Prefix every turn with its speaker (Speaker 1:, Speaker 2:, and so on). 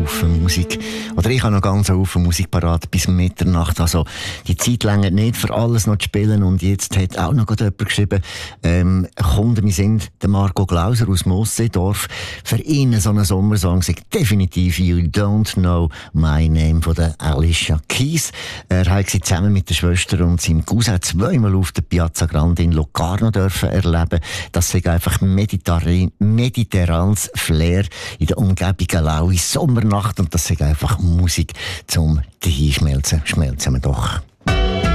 Speaker 1: Haufen Musik. Oder ich habe noch ganz einen Haufen Musik parat bis Mitternacht. Also die Zeit reicht nicht, für alles noch zu spielen. Und jetzt hat auch noch jemand geschrieben, Kunden, wir sind der Marco Glauser aus Mosseedorf. Für ihn so ein Sommersong sagt definitiv You Don't Know My Name von der Alicia Keys. Er hat sie zusammen mit der Schwester und seinem Cousin zweimal auf der Piazza Grande in Locarno dürfen erleben. Das ist einfach mediterranes Flair in der Umgebung, eine laue Sommernacht, und das ist einfach Musik zum Dahinschmelzen. Schmelzen wir doch.